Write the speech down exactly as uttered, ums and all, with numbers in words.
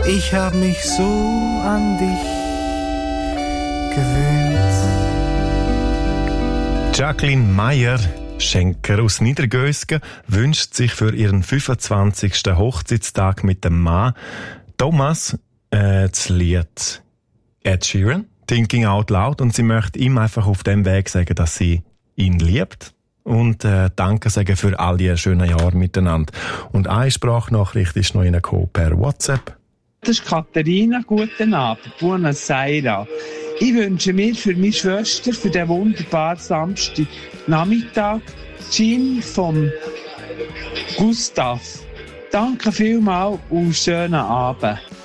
Ich hab mich so an dich gewöhnt. Jacqueline Meyer Schenker aus Niedergösgen wünscht sich für ihren fünfundzwanzigsten Hochzeitstag mit dem Mann Thomas äh, das Lied Ed Sheeran, Thinking Out Loud, und sie möchte ihm einfach auf dem Weg sagen, dass sie ihn liebt und äh, Danke sagen für all die schönen Jahre miteinander. Und eine Sprachnachricht ist noch reingekommen per WhatsApp. Das ist Katharina, guten Abend, buonasera. Ich wünsche mir für meine Schwester für den wunderbaren Samstag Nachmittag Gin vom Gustav. Danke vielmals und schönen Abend.